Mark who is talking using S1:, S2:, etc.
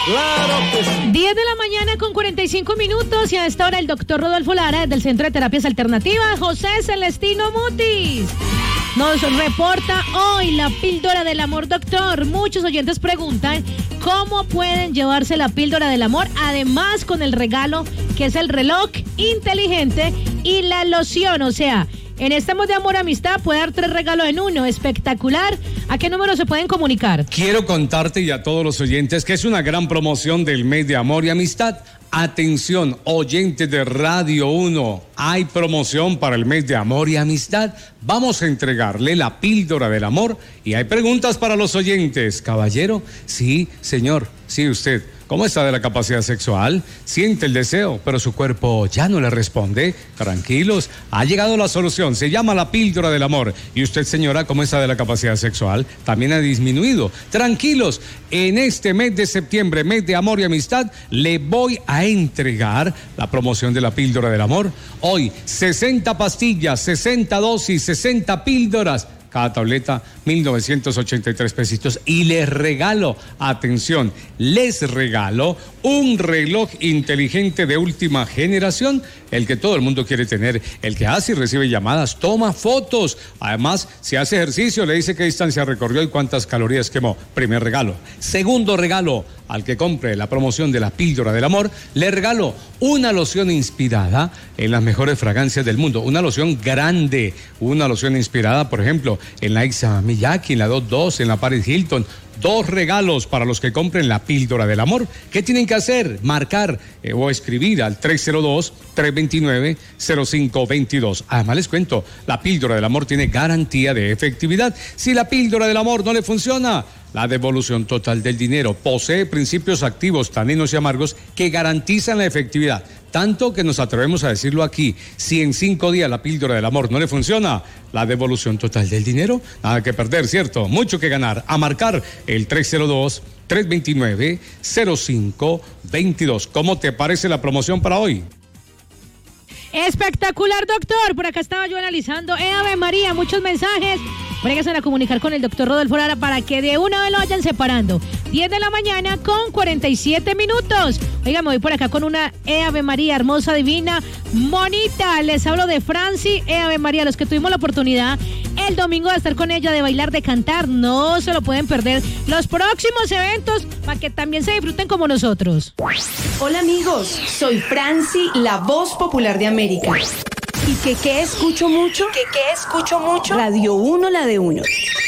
S1: Claro que sí.
S2: 10 de la mañana con 45 minutos y a esta hora el doctor Rodolfo Lara del Centro de Terapias Alternativas, José Celestino Mutis, nos reporta hoy la píldora del amor, doctor. Muchos oyentes preguntan cómo pueden llevarse la píldora del amor, además con el regalo que es el reloj inteligente y la loción, o sea, en este mes de amor amistad puede dar 3 regalos en uno, espectacular. ¿A qué número se pueden comunicar?
S1: Quiero contarte y a todos los oyentes que es una gran promoción del mes de amor y amistad. Atención, oyentes de Radio 1, hay promoción para el mes de amor y amistad. Vamos a entregarle la píldora del amor y hay preguntas para los oyentes. Caballero, sí, señor, sí, usted. ¿Cómo está de la capacidad sexual? Siente el deseo, pero su cuerpo ya no le responde. Tranquilos, ha llegado la solución. Se llama la píldora del amor. Y usted, señora, ¿cómo está de la capacidad sexual? También ha disminuido. Tranquilos, en este mes de septiembre, mes de amor y amistad, le voy a entregar la promoción de la píldora del amor. Hoy, 60 pastillas, 60 dosis, 60 píldoras. Cada tableta, 1,983 pesitos. Y les regalo, atención, les regalo un reloj inteligente de última generación, el que todo el mundo quiere tener, el que hace y recibe llamadas, toma fotos. Además, si hace ejercicio, le dice qué distancia recorrió y cuántas calorías quemó. Primer regalo. Segundo regalo, al que compre la promoción de la píldora del amor, le regalo una loción inspirada en las mejores fragancias del mundo. Una loción grande, una loción inspirada, por ejemplo, en la Issa Miyake, en la 22, en la Paris Hilton. 2 regalos para los que compren la píldora del amor. ¿Qué tienen que hacer? Marcar o escribir al 302-329-0522. Además les cuento, la píldora del amor tiene garantía de efectividad. Si la píldora del amor no le funciona, la devolución total del dinero. Posee principios activos, taninos y amargos que garantizan la efectividad. Tanto que nos atrevemos a decirlo aquí. Si en 5 días la píldora del amor no le funciona, la devolución total del dinero. Nada que perder, ¿cierto? Mucho que ganar. A marcar el 302-329-0522. ¿Cómo te parece la promoción para hoy?
S2: Espectacular, doctor. Por acá estaba yo analizando. Ave María, muchos mensajes. Pónganse a comunicar con el doctor Rodolfo Lara para que de una vez lo vayan separando. 10 de la mañana con 47 minutos. Oiga, me voy por acá con una Ave María hermosa, divina, bonita. Les hablo de Franci Ave María, los que tuvimos la oportunidad el domingo de estar con ella, de bailar, de cantar. No se lo pueden perder los próximos eventos para que también se disfruten como nosotros.
S3: Hola amigos, soy Franci, la voz popular de América. ¿Y qué escucho mucho? ¿Qué escucho mucho? Radio 1, la de 1.